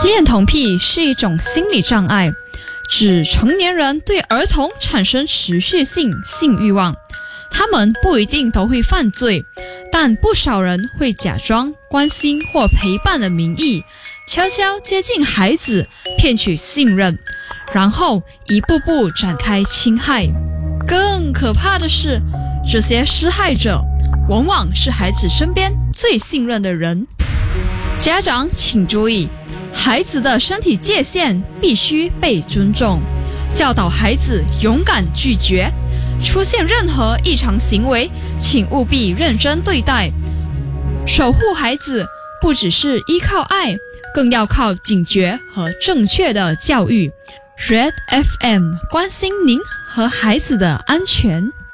恋童癖是一种心理障碍，指成年人对儿童产生持续性性欲望。他们不一定都会犯罪，但不少人会假装关心或陪伴的名义，悄悄接近孩子，骗取信任，然后一步步展开侵害。更可怕的是，这些施害者往往是孩子身边最信任的人。家长请注意，孩子的身体界限必须被尊重，教导孩子勇敢拒绝，出现任何异常行为，请务必认真对待。守护孩子不只是依靠爱，更要靠警觉和正确的教育。Red FM 关心您和孩子的安全。